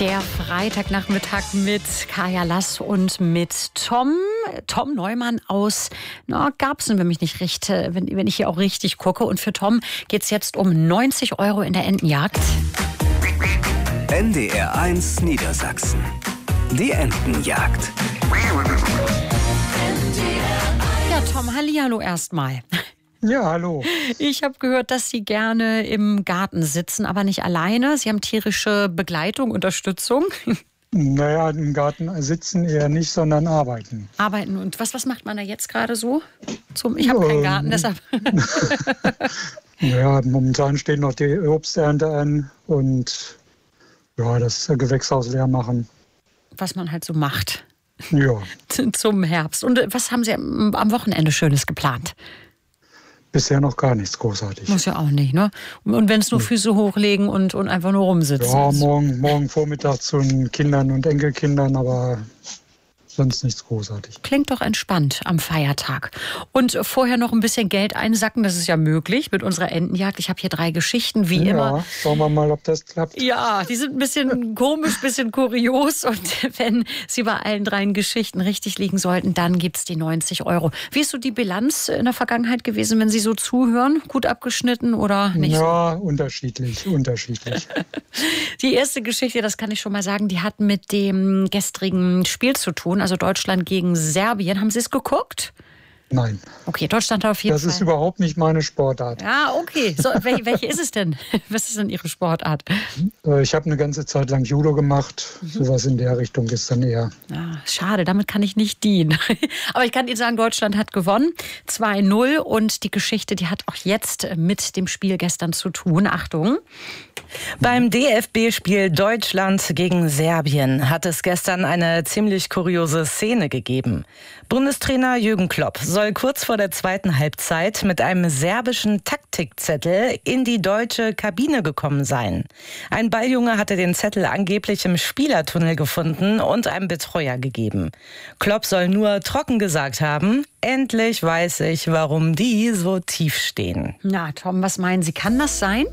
Der Freitagnachmittag mit Kaya Lass und mit Tom Neumann aus Garbsen, wenn ich hier auch richtig gucke. Und für Tom geht es jetzt um 90 € in der Entenjagd. NDR 1 Niedersachsen. Die Entenjagd. Ja, Tom, hallihallo erstmal. Ja, hallo. Ich habe gehört, dass Sie gerne im Garten sitzen, aber nicht alleine. Sie haben tierische Begleitung, Unterstützung. Naja, im Garten sitzen eher nicht, sondern arbeiten. Arbeiten. Und was macht man da jetzt gerade so? Ich habe keinen Garten, deshalb. Ja, momentan steht noch die Obsternte an und ja, das Gewächshaus leer machen. Was man halt so macht. Ja. Zum Herbst. Und was haben Sie am Wochenende Schönes geplant? Bisher noch gar nichts großartig. Muss ja auch nicht, ne? Und wenn es nur Füße hochlegen und einfach nur rumsitzen. Ja, morgen Vormittag zu den Kindern und Enkelkindern, aber sonst nichts großartig. Klingt doch entspannt am Feiertag. Und vorher noch ein bisschen Geld einsacken, das ist ja möglich mit unserer Entenjagd. Ich habe hier 3 Geschichten, wie immer. Ja, schauen wir mal, ob das klappt. Ja, die sind ein bisschen komisch, ein bisschen kurios. Und wenn Sie bei allen 3 Geschichten richtig liegen sollten, dann gibt es die 90 €. Wie ist so die Bilanz in der Vergangenheit gewesen, wenn Sie so zuhören? Gut abgeschnitten oder nicht? Ja, unterschiedlich. Die erste Geschichte, das kann ich schon mal sagen, die hat mit dem gestrigen Spiel zu tun, also Deutschland gegen Serbien. Haben Sie es geguckt? Nein. Okay, Deutschland hat auf jeden Fall. Das ist überhaupt nicht meine Sportart. Ja, okay. So, welche ist es denn? Was ist denn Ihre Sportart? Ich habe eine ganze Zeit lang Judo gemacht. Sowas in der Richtung ist dann eher. Ja, schade, damit kann ich nicht dienen. Aber ich kann Ihnen sagen, Deutschland hat gewonnen. 2-0. Und die Geschichte, die hat auch jetzt mit dem Spiel gestern zu tun. Achtung. Beim DFB-Spiel Deutschland gegen Serbien hat es gestern eine ziemlich kuriose Szene gegeben. Bundestrainer Jürgen Klopp soll kurz vor der zweiten Halbzeit mit einem serbischen Taktikzettel in die deutsche Kabine gekommen sein. Ein Balljunge hatte den Zettel angeblich im Spielertunnel gefunden und einem Betreuer gegeben. Klopp soll nur trocken gesagt haben: Endlich weiß ich, warum die so tief stehen. Na, Tom, was meinen Sie? Kann das sein?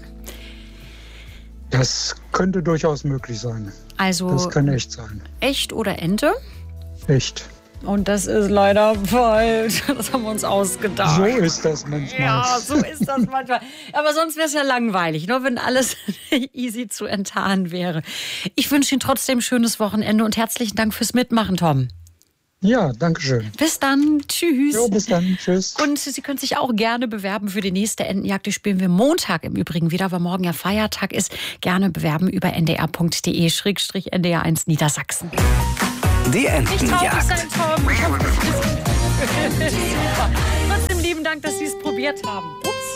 Das könnte durchaus möglich sein. Also das kann echt sein. Echt oder Ente? Echt. Und das ist leider falsch. Das haben wir uns ausgedacht. So ist das manchmal. Ja, so ist das manchmal. Aber sonst wäre es ja langweilig, nur wenn alles easy zu enttarnen wäre. Ich wünsche Ihnen trotzdem ein schönes Wochenende und herzlichen Dank fürs Mitmachen, Tom. Ja, danke schön. Bis dann. Tschüss. Jo, bis dann. Tschüss. Und Sie können sich auch gerne bewerben für die nächste Entenjagd. Die spielen wir Montag im Übrigen wieder, weil morgen ja Feiertag ist. Gerne bewerben über ndr.de/ndr1 Niedersachsen. Die Entenjagd. Nicht traurig sein, Tom. Super. Trotzdem lieben Dank, dass Sie es probiert haben. Ups.